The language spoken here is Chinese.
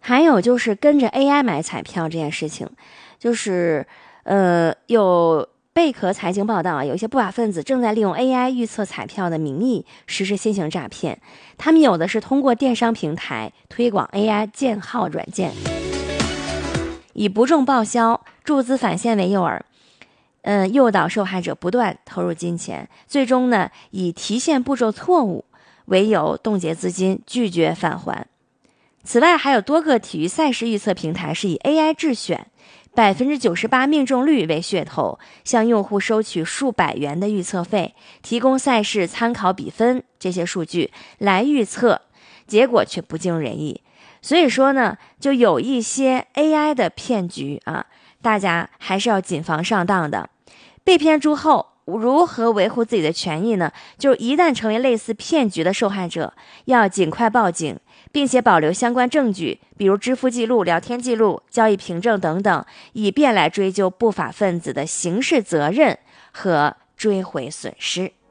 还有就是跟着 AI 买彩票这件事情，就是有贝壳财经报道啊，有一些不法分子正在利用 AI 预测彩票的名义实施新型诈骗。他们有的是通过电商平台推广 AI 建号软件，以不中报销、注资返现为诱饵，诱导受害者不断投入金钱，最终呢以提现步骤错误为由冻结资金，拒绝返还。此外，还有多个体育赛事预测平台是以 AI 智选98%命中率为噱头，向用户收取数百元的预测费，提供赛事参考比分这些数据来预测，结果却不尽人意。所以说呢，就有一些 AI 的骗局啊，大家还是要谨防上当的。被骗之后如何维护自己的权益呢？就一旦成为类似骗局的受害者，要尽快报警，并且保留相关证据，比如支付记录、聊天记录、交易凭证等等，以便来追究不法分子的刑事责任和追回损失。